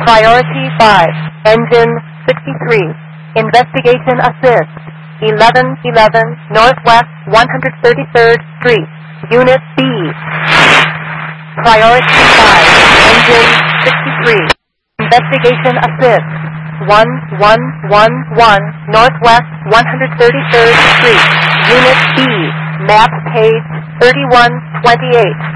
Priority 5, Engine 63, Investigation Assist, 1111 Northwest 133rd Street, Unit B. Priority 5, Engine 63, Investigation Assist, 1111 Northwest 133rd Street, Unit B, Map Page 3128.